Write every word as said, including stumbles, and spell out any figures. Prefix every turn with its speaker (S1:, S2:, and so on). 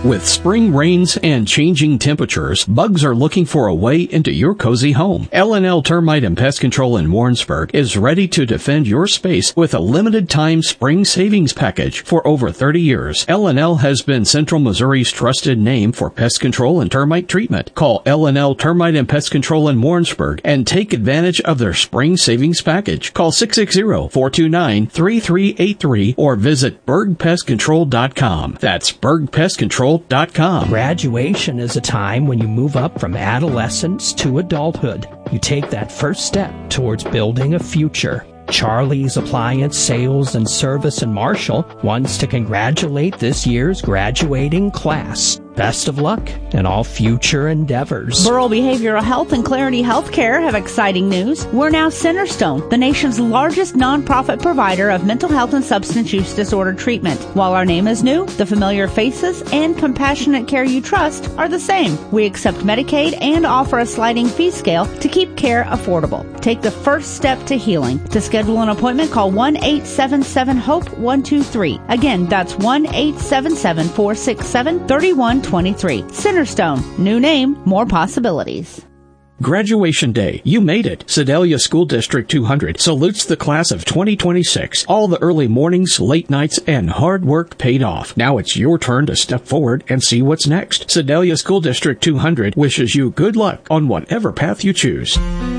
S1: With spring rains and changing temperatures, bugs are looking for a way into your cozy home. L and L Termite and Pest Control in Warrensburg is ready to defend your space with a limited-time spring savings package. For over thirty years, L and L has been Central Missouri's trusted name for pest control and termite treatment. Call L and L Termite and Pest Control in Warrensburg and take advantage of their spring savings package. Call six six zero, four two nine, three three eight three or visit berg pest control dot com. That's berg pest control dot com.
S2: Graduation is a time when you move up from adolescence to adulthood. You take that first step towards building a future. Charlie's Appliance Sales and Service in Marshall wants to congratulate this year's graduating class. Best of luck in all future endeavors.
S3: Burrell Behavioral Health and Clarity Healthcare have exciting news. We're now Centerstone, the nation's largest nonprofit provider of mental health and substance use disorder treatment. While our name is new, the familiar faces and compassionate care you trust are the same. We accept Medicaid and offer a sliding fee scale to keep care affordable. Take the first step to healing. To schedule an appointment, call one eight seven seven, HOPE one two three. Again, that's one eight seven seven, four six seven, three one twenty-three. Centerstone. New name, more possibilities.
S1: Graduation Day. You made it. Sedalia School District two hundred salutes the class of twenty twenty-six. All the early mornings, late nights, and hard work paid off. Now it's your turn to step forward and see what's next. Sedalia School District two hundred wishes you good luck on whatever path you choose.